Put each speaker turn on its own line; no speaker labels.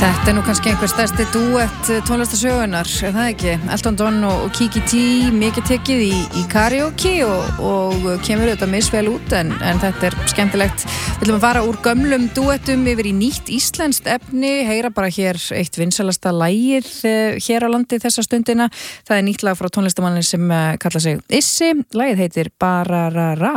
Þetta nú kannski einhver stærsti duett tónlistarsögunar, það ekki? Elton John og Kiki T, mikið tekið í karaoke og kemur auðvitað misvel út en þetta skemmtilegt. Við ætlum að fara úr gömlum duettum yfir í nýtt íslenskt efni, heyra bara hér eitt vinsælasta lagið hér á landi þessa stundina. Það nýtt lag frá tónlistamanni sem kallar sig Issi, lagið heitir Bararara.